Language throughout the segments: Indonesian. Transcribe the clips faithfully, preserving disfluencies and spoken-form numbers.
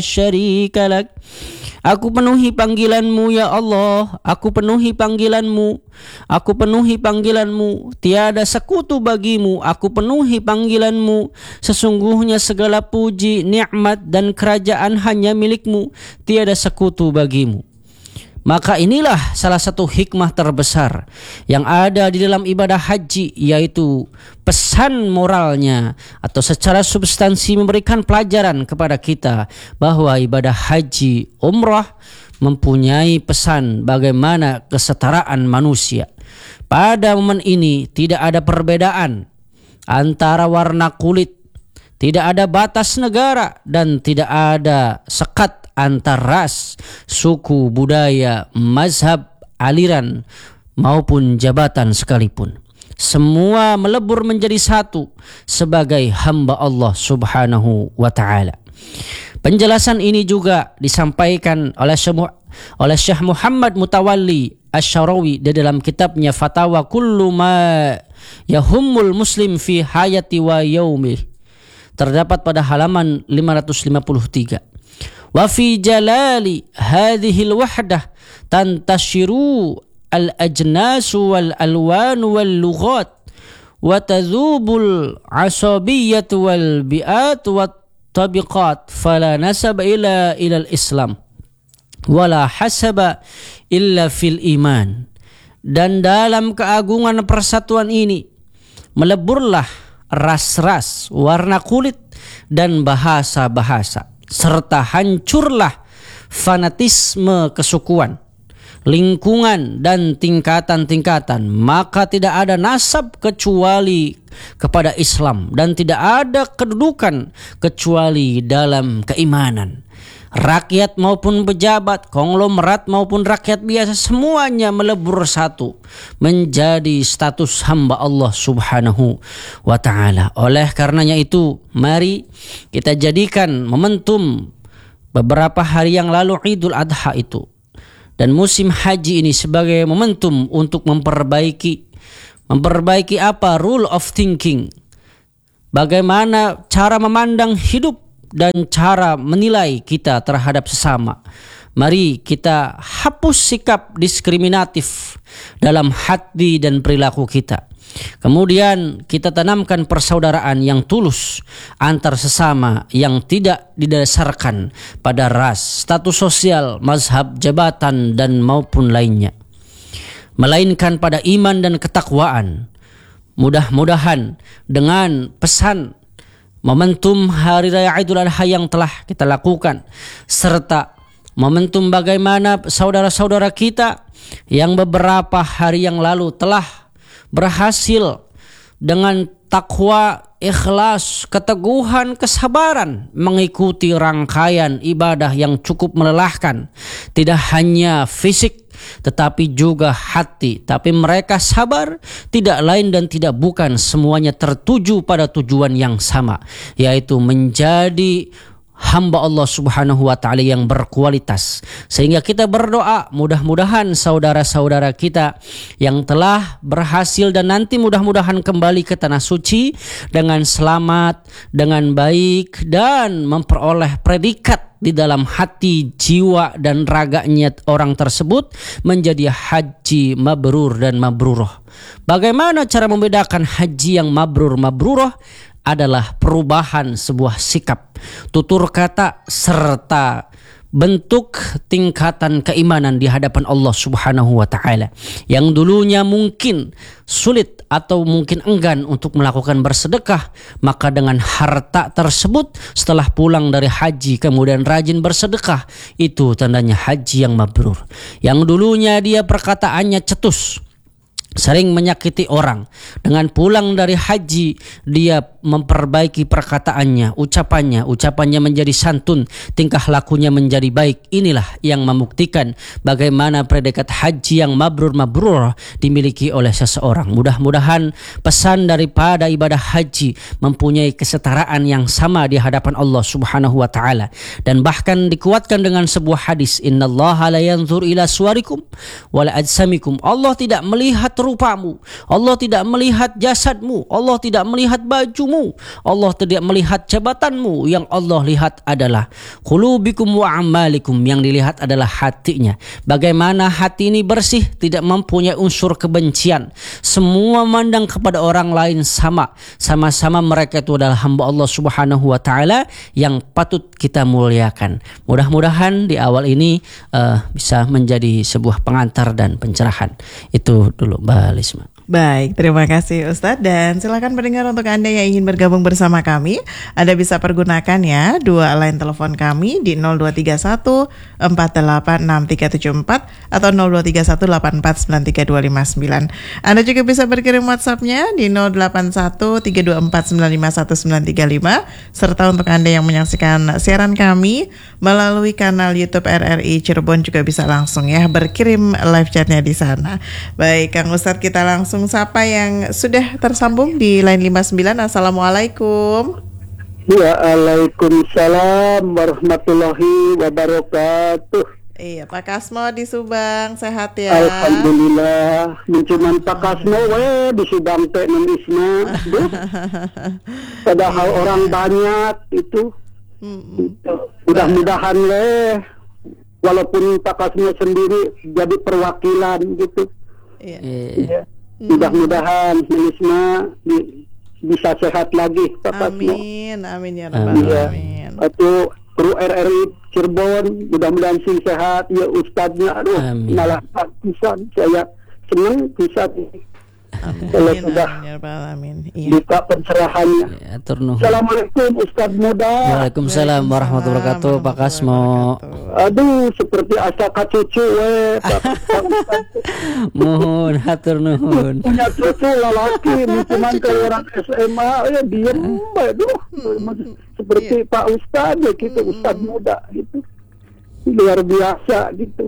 syarika lak. Aku penuhi panggilanmu ya Allah, aku penuhi panggilanmu, aku penuhi panggilanmu, tiada sekutu bagimu, aku penuhi panggilanmu, sesungguhnya segala puji, nikmat dan kerajaan hanya milikmu, tiada sekutu bagimu. Maka inilah salah satu hikmah terbesar yang ada di dalam ibadah haji, yaitu pesan moralnya atau secara substansi memberikan pelajaran kepada kita bahwa ibadah haji umrah mempunyai pesan bagaimana kesetaraan manusia. Pada momen ini tidak ada perbedaan antara warna kulit, tidak ada batas negara, dan tidak ada sekat antar ras, suku, budaya, mazhab, aliran maupun jabatan sekalipun. Semua melebur menjadi satu sebagai hamba Allah Subhanahu wa taala. Penjelasan ini juga disampaikan oleh oleh Syekh Muhammad Mutawalli Asy-Syarawi di dalam kitabnya Fatawa Kullu ma Yahummul Muslim fi Hayati wa Yaumih, terdapat pada halaman lima ratus lima puluh tiga. Wa fi jalali hadhil wahdah tantashiru al-ajnas wal alwan wal lughat wa tadhubul asabiyyah wal bi'at wat tabiqat fala nasab ila ila al-islam wala hasaba illa fil iman. Dan dalam keagungan persatuan ini meleburlah ras-ras, warna kulit dan bahasa-bahasa, serta hancurlah fanatisme kesukuan, lingkungan dan tingkatan-tingkatan. Maka tidak ada nasab kecuali kepada Islam dan tidak ada kedudukan kecuali dalam keimanan. Rakyat maupun pejabat, konglomerat maupun rakyat biasa, semuanya melebur satu menjadi status hamba Allah Subhanahu wa ta'ala. Oleh karenanya itu, mari kita jadikan momentum beberapa hari yang lalu Idul Adha itu dan musim haji ini sebagai momentum untuk memperbaiki memperbaiki apa? Rule of thinking. Bagaimana cara memandang hidup dan cara menilai kita terhadap sesama. Mari kita hapus sikap diskriminatif dalam hati dan perilaku kita. Kemudian kita tanamkan persaudaraan yang tulus antar sesama yang tidak didasarkan pada ras, status sosial, mazhab, jabatan dan maupun lainnya, melainkan pada iman dan ketakwaan. Mudah-mudahan dengan pesan momentum Hari Raya Idul Adha yang telah kita lakukan, serta momentum bagaimana saudara-saudara kita yang beberapa hari yang lalu telah berhasil dengan takwa, ikhlas, keteguhan, kesabaran mengikuti rangkaian ibadah yang cukup melelahkan, tidak hanya fisik tetapi juga hati. Tapi mereka sabar, tidak lain dan tidak bukan, semuanya tertuju pada tujuan yang sama, yaitu menjadi hamba Allah Subhanahu wa ta'ala yang berkualitas. Sehingga kita berdoa mudah-mudahan saudara-saudara kita yang telah berhasil dan nanti mudah-mudahan kembali ke tanah suci dengan selamat, dengan baik, dan memperoleh predikat di dalam hati, jiwa dan raganya orang tersebut menjadi haji mabrur dan mabruroh. Bagaimana cara membedakan haji yang mabrur mabruroh? Adalah perubahan sebuah sikap, tutur kata, serta bentuk tingkatan keimanan di hadapan Allah Subhanahu wa ta'ala. Yang dulunya mungkin sulit atau mungkin enggan untuk melakukan bersedekah, maka dengan harta tersebut setelah pulang dari haji kemudian rajin bersedekah, itu tandanya haji yang mabrur. Yang dulunya dia perkataannya cetus, sering menyakiti orang, dengan pulang dari haji dia memperbaiki perkataannya, ucapannya, ucapannya menjadi santun, tingkah lakunya menjadi baik. Inilah yang membuktikan bagaimana predikat haji yang mabrur-mabrur dimiliki oleh seseorang. Mudah-mudahan pesan daripada ibadah haji mempunyai kesetaraan yang sama di hadapan Allah Subhanahu wa ta'ala, dan bahkan dikuatkan dengan sebuah hadis, innallaha la yanzur ila suwarikum wala ajsamikum. Allah tidak melihat rupamu, Allah tidak melihat jasadmu, Allah tidak melihat bajumu, Allah tidak melihat jabatanmu. Yang Allah lihat adalah qulubikum wa amalikum, yang dilihat adalah hatinya. Bagaimana hati ini bersih, tidak mempunyai unsur kebencian, semua memandang kepada orang lain sama, sama-sama mereka itu adalah hamba Allah Subhanahu wa taala yang patut kita muliakan. Mudah-mudahan di awal ini uh, bisa menjadi sebuah pengantar dan pencerahan. Itu dulu Mbak Lisma. Baik, terima kasih Ustadz, dan silakan pendengar untuk Anda yang ingin bergabung bersama kami, Anda bisa pergunakan ya dua line telepon kami di nol dua tiga satu empat delapan enam tiga tujuh empat atau nol dua tiga satu delapan empat sembilan tiga dua lima sembilan. Anda juga bisa berkirim WhatsApp-nya di nol delapan satu tiga dua empat sembilan lima satu sembilan tiga lima, serta untuk Anda yang menyaksikan siaran kami melalui kanal YouTube R R I Cirebon juga bisa langsung ya berkirim live chatnya di sana. Baik, Kang Ustadz, kita langsung sapa yang sudah tersambung di line lima sembilan. Assalamualaikum. Waalaikumsalam warahmatullahi wabarakatuh. Iya, Pak Kasmo di Subang, sehat ya? Alhamdulillah. Cuman Pak Kasmo we di Subang teh nulisna. Padahal orang banyak itu. Mudah-mudahan we walaupun Pak Kasmo sendiri jadi perwakilan gitu. Iya. Iya. Mudah-mudahan Melisma di, bisa sehat lagi, Pak Kasmo. Amin, amin ya rabbal alamin. Atau kru R R I Cirebon, mudah-mudahan sih sehat. Ya Ustadznya, aduh, malah pisan saya senang bisa kalau sudah buka pencerahannya. Ya, Assalamualaikum Ustadz muda. Waalaikumsalam warahmatullahi wabarakatuh, Pak Kasmo. Aduh, seperti asa kacucu we. Mohon hatur nuhun. Punya cucu lalaki, cuman ke orang S M A ya diem, aduh. Seperti Pak Ustadz ya gitu, Ustadz muda gitu. Luar biasa gitu.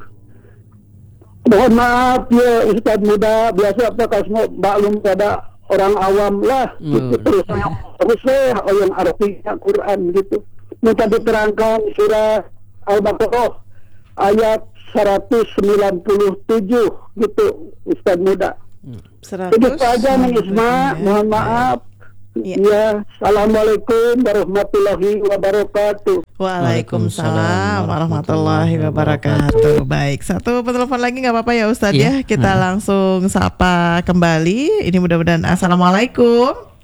Mohon maaf ya Ustadz muda, biasa Pak Kasmo maklum pada orang awam lah gitu. Terus terus saya oh yang artinya Quran gitu. Minta diterangkan surah Al-Baqarah ayat seratus sembilan puluh tujuh gitu Ustadz muda. Begitu aja nih Isma, mohon maaf. Ya. Ya, Assalamualaikum warahmatullahi wabarakatuh. Waalaikumsalam warahmatullahi wabarakatuh. Baik, satu penelpon lagi nggak apa-apa ya Ustadz ya, ya. Kita hmm. langsung sapa kembali. Ini mudah-mudahan. Assalamualaikum.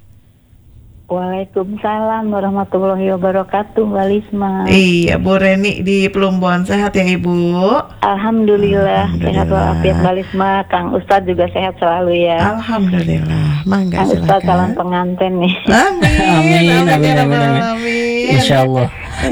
Waalaikumsalam warahmatullahi wabarakatuh, Mbak Lisma. Iya, Bu Reni di Plumbon, sehat ya Ibu? Alhamdulillah, Alhamdulillah. Sehat walafiat Mbak Lisma. Kang Ustadz juga sehat selalu ya. Alhamdulillah. Mangga Kang Ustadz calon pengantin nih. Amin. Amin, amin, amin, amin. Insya Allah.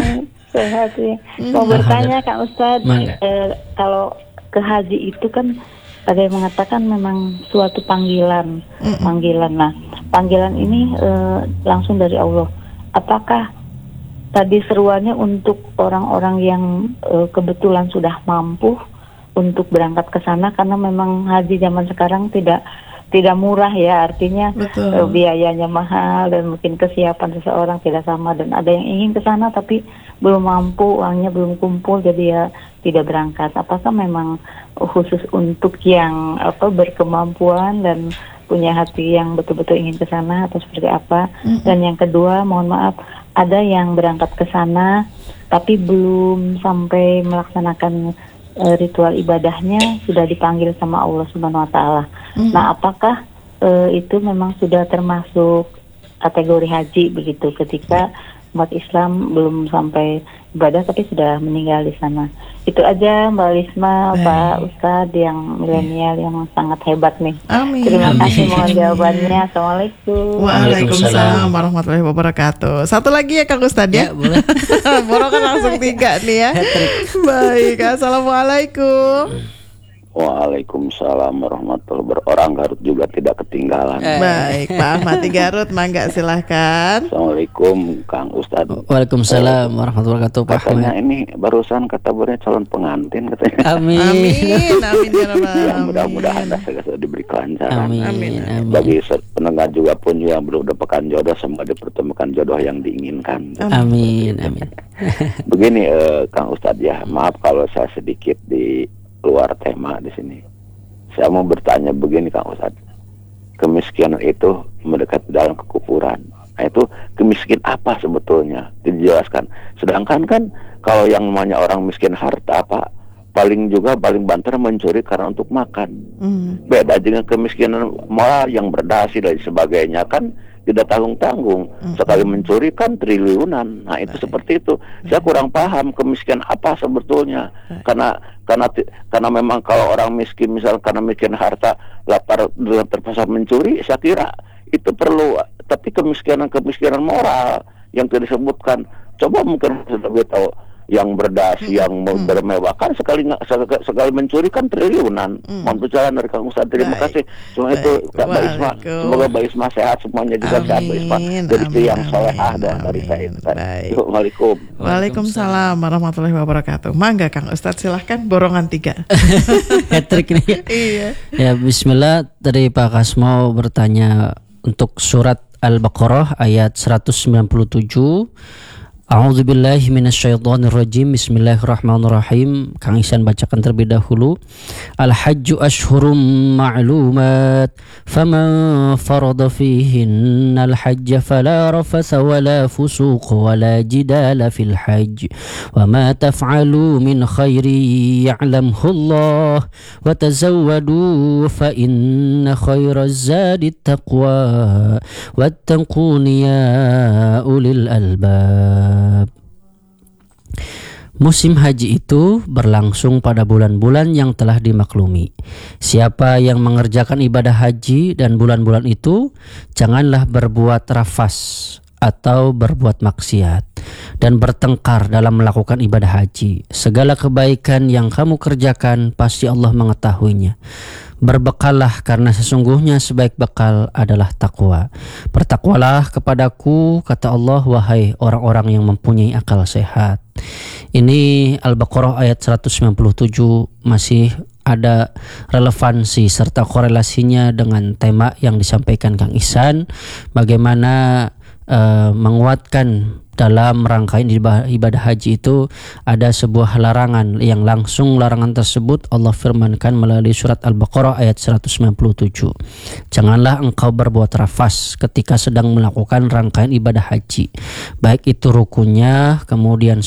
Sehat ya. Mau bertanya Kang Ustadz, eh, kalau ke haji itu kan ada yang mengatakan memang suatu panggilan, Mm-mm. panggilan. Nah, panggilan ini e, langsung dari Allah. Apakah tadi seruannya untuk orang-orang yang e, kebetulan sudah mampu untuk berangkat ke sana, karena memang haji zaman sekarang tidak tidak murah ya, artinya e, biayanya mahal dan mungkin kesiapan seseorang tidak sama, dan ada yang ingin ke sana tapi belum mampu, uangnya belum kumpul, jadi ya tidak berangkat. Apakah memang khusus untuk yang apa berkemampuan dan punya hati yang betul-betul ingin ke sana atau seperti apa? Mm-hmm. Dan yang kedua, mohon maaf, ada yang berangkat ke sana tapi belum sampai melaksanakan e, ritual ibadahnya, sudah dipanggil sama Allah Subhanahu wa taala. Mm-hmm. Nah, apakah e, itu memang sudah termasuk kategori haji begitu, ketika umat Islam belum sampai ibadah tapi sudah meninggal di sana? Itu aja Mbak Lisma, Baik. Pak Ustadz yang milenial yang sangat hebat nih. Amin. Terima Amin. kasih mohon jawabannya. Assalamualaikum. Waalaikumsalam warahmatullahi wabarakatuh. Satu lagi ya Kang Ustadz ya. Ya boleh. Borokan langsung tiga nih ya. Baik, Assalamualaikum. Waalaikumsalam warahmatullahi wabarakatuh. Orang Garut juga tidak ketinggalan. Eh. Baik, Pak Ahmad di Garut, mangga silahkan. Assalamualaikum Kang Ustadz. Waalaikumsalam warahmatullahi wabarakatuh, Pak Ahmad. Katanya ini barusan kata burnya calon pengantin katanya. Amin. Amin, amin ya Rabbal Ya, alamin. mudah-mudahan segala diberi kelancaran. Amin. Amin. Amin. Bagi pendengar juga pun yang belum mendapatkan jodoh, semoga dipertemukan jodoh yang diinginkan. Amin. Amin. Begini eh, Kang Ustadz ya, maaf kalau saya sedikit di luar tema di sini. Saya mau bertanya begini Kang Ustadz, kemiskinan itu mendekati dalam kekufuran. Nah itu kemiskin apa sebetulnya? Dijelaskan. Sedangkan kan kalau yang namanya orang miskin harta apa, paling juga paling banter mencuri karena untuk makan. Mm. Beda dengan kemiskinan moral yang berdasi dan sebagainya kan tidak tanggung-tanggung. Mm. Sekali mencuri kan triliunan. Nah itu Baik. Seperti itu. Baik. Saya kurang paham kemiskinan apa sebetulnya. Baik. Karena karena karena memang kalau orang miskin misal karena miskin harta lapar dengan terpaksa mencuri, saya kira itu perlu. Tapi kemiskinan-kemiskinan moral yang tidak disebutkan, coba mungkin sudah tahu yang berdasi, hmm. yang hmm. bermewah kan sekali sekali, sekali mencuri kan triliunan. Hmm. Mohon percaya dari Kang Ustadz. Terima Baik. Kasih. Semua itu Kak Mbak Isma. Semoga Mbak Isma sehat semuanya juga Amin. Sehat Mbak Isma. Jadi istri yang solehah dan dari saya. Assalamualaikum. Waalaikumsalam warahmatullahi wabarakatuh. Mangga Kang Ustadz silahkan borongan tiga. Hat-trick nih. Iya. Ya Bismillah, tadi Pak Kasmo bertanya untuk surat Al-Baqarah ayat seratus sembilan puluh tujuh. A'udzubillahi minasyaitonirrajim. Bismillahirrahmanirrahim. Kang Ihsan bacakan terlebih dahulu. Al-hajju ashhurum ma'lumat, faman farada fihinna al-hajja fala rafasa wala fusuq wala jidala fil hajj, wa ma taf'alu min khairi ya'lamhu Allah, wa tazawwadu fa inna khairaz zadi taqwa wattaquni ya ulil albab. Musim haji itu berlangsung pada bulan-bulan yang telah dimaklumi. Siapa yang mengerjakan ibadah haji dan bulan-bulan itu, janganlah berbuat rafas atau berbuat maksiat dan bertengkar dalam melakukan ibadah haji. Segala kebaikan yang kamu kerjakan pasti Allah mengetahuinya. Berbekallah karena sesungguhnya sebaik bekal adalah takwa. Bertakwalah kepadaku, kata Allah, wahai orang-orang yang mempunyai akal sehat. Ini Al-Baqarah ayat seratus sembilan puluh tujuh masih ada relevansi serta korelasinya dengan tema yang disampaikan Kang Ihsan, bagaimana uh, menguatkan dalam rangkaian ibadah haji itu ada sebuah larangan yang langsung larangan tersebut Allah firmankan melalui surat Al-Baqarah ayat seratus sembilan puluh tujuh. Janganlah engkau berbuat rafas ketika sedang melakukan rangkaian ibadah haji, baik itu rukunnya, kemudian